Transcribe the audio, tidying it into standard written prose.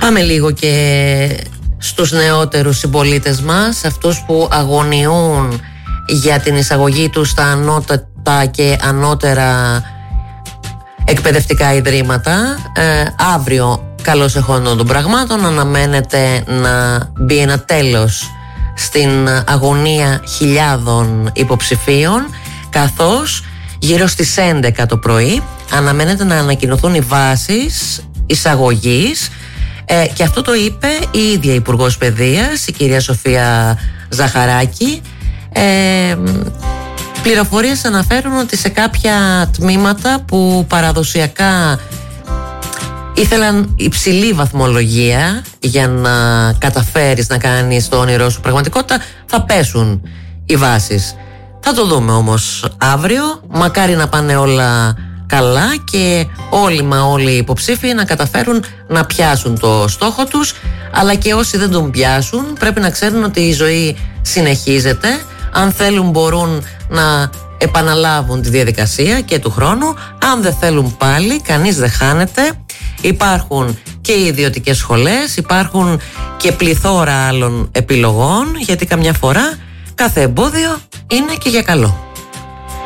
Πάμε λίγο και στους νεότερους συμπολίτες μας, αυτούς που αγωνιούν για την εισαγωγή τους στα ανώτατα και ανώτερα εκπαιδευτικά ιδρύματα. Αύριο, καλώς εχόντων των πραγμάτων, αναμένεται να μπει ένα τέλος στην αγωνία χιλιάδων υποψηφίων, καθώς γύρω στις 11 το πρωί αναμένεται να ανακοινωθούν οι βάσεις εισαγωγής, και αυτό το είπε η ίδια Υπουργός Παιδείας, η κυρία Σοφία Ζαχαράκη. Πληροφορίες αναφέρουν ότι σε κάποια τμήματα που παραδοσιακά ήθελαν υψηλή βαθμολογία για να καταφέρεις να κάνεις το όνειρό σου πραγματικότητα, θα πέσουν οι βάσεις. Θα το δούμε όμως αύριο. Μακάρι να πάνε όλα καλά και όλοι οι υποψήφοι να καταφέρουν να πιάσουν το στόχο τους, αλλά και όσοι δεν τον πιάσουν πρέπει να ξέρουν ότι η ζωή συνεχίζεται. Αν θέλουν μπορούν να επαναλάβουν τη διαδικασία και του χρόνου. Αν δεν θέλουν πάλι, κανείς δεν χάνεται. Υπάρχουν και οι ιδιωτικές σχολές, υπάρχουν και πληθώρα άλλων επιλογών, γιατί καμιά φορά κάθε εμπόδιο είναι και για καλό.